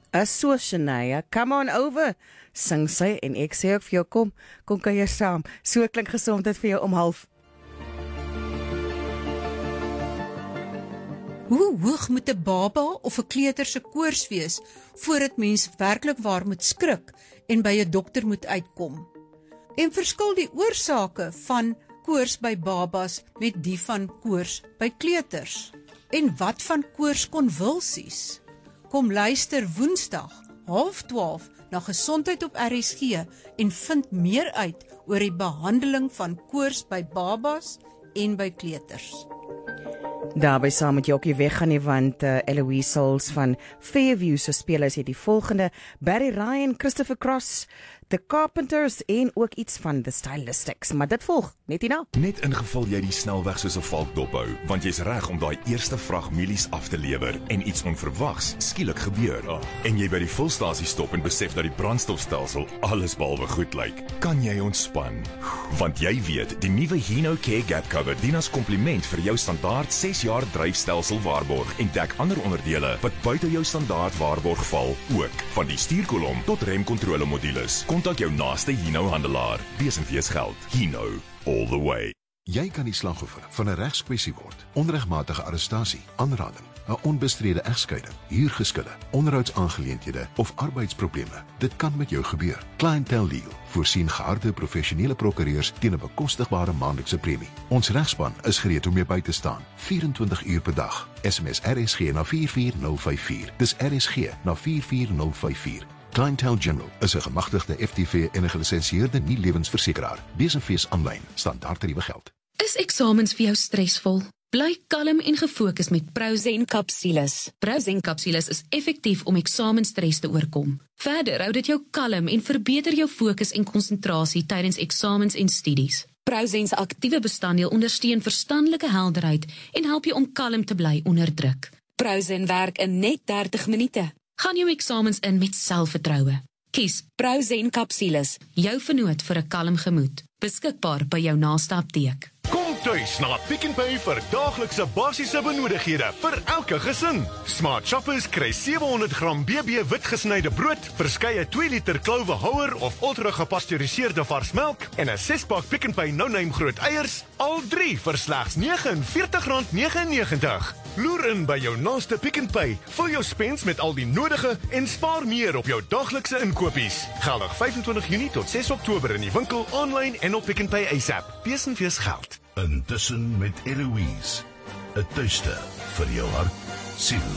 Is so, Shania, come on over, sing sy, en ek sê ook vir jou, kom kuier saam, so klink gesondheid vir jou om 12:30. Hoe hoog moet 'n baba of 'n kleuter se koors wees, voordat mens werklik waar moet skrik en by 'n dokter moet uitkom? En verskil die oorsake van koors by babas met die van koors by kleuters? En wat van koorskonvulsies? Kom luister Woensdag, 11:30 na Gesondheid op RSG en vind meer uit oor die behandeling van koors by babas en by kleuters. Daarby saam met jy ook nie weggaan nie, want Eloise Sauls van Fairview se spelers het die volgende: Barry Ryan, Christopher Cross, The Carpenters en ook iets van The Stylistics, maar dit volg net hierna. Net ingevul jy die snelweg soos 'n valk dophou, want jy's reg om daai eerste vrag mielies af te lewer en iets onverwags skielik gebeur. En jy by die fulstasie stop en besef dat die brandstofstelsel alles behalwe goed lyk. Kan jy ontspan? Want jy weet, die nuwe Hino Care Gap Cover dien as kompliment vir jou standaard 6 jaar dryfstelsel waarborg en dek ander onderdele wat buite jou standaard waarborg val ook, van die stuurkolom tot remkontrole modules. Kontak jou naaste Hino handelaar. Wees en wees geld. Hino, all the way. Jy kan die slagoffer van 'n regskwessie word. Onregmatige arrestasie, aanranding, 'n onbestrede egskeiding, huurgeskille, onderhoudsaangeleenthede of arbeidsprobleme. Dit kan met jou gebeur. Clientele Legal voorsien geharde professionele prokureurs teen 'n bekostigbare maandelikse premie. Ons regspan is gereed om jou by te staan, 24 uur per dag. SMS RSG na 44054. Dis RSG na 44054. Clientele General is 'n gemagtigde FTV en 'n gelisensieerde nie-lewensversekeraar. Wees en fees aanlyn, standaardtariewe geld. Is eksamens vir jou stresvol? Bly kalm en gefokus met Prozen kapsules. Prozen kapsules is effektief om eksamenstres te oorkom. Verder hou dit jou kalm en verbeter jou fokus en konsentrasie tydens eksamens en studies. Prozen se aktiewe bestanddeel ondersteun verstandelike helderheid en help jou om kalm te bly onder druk. Prozen werk in net 30 minute. Gaan jou eksamens in met selfvertroue. Kies Prozen kapsules, jou vernoot vir 'n kalm gemoed. Beskikbaar by jou naaste apteek. Kom tuis na Pick n Pay vir daaglikse basiese benodighede vir elke gesin. Smart Shoppers kry 700 gram BB wit gesnyde brood, verskeie 2 liter klouvehouer of ultra gepasteuriseerde vars melk en 'n 6-pak Pick n Pay no-name groot eiers, al 3 vir slegs R49,99. Loer in by jou naaste Pick n Pay, vul jou spens met al die nodige en spaar meer op jou daaglikse inkopies. Geldig 25 Junie tot 6 Oktober in die winkel, online en op Pick n Pay ASAP. Wees en wees geld. Intussen met Eloise, 'n tuiste vir jou hart, siel